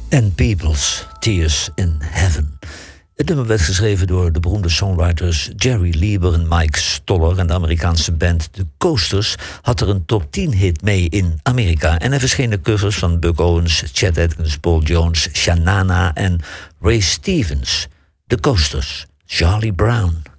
And People's Tears in Heaven. Het nummer werd geschreven door de beroemde songwriters Jerry Lieber en Mike Stoller. En de Amerikaanse band The Coasters had er een top 10 hit mee in Amerika. En er verschenen covers van Buck Owens, Chet Atkins, Paul Jones, Shanana en Ray Stevens. The Coasters, Charlie Brown.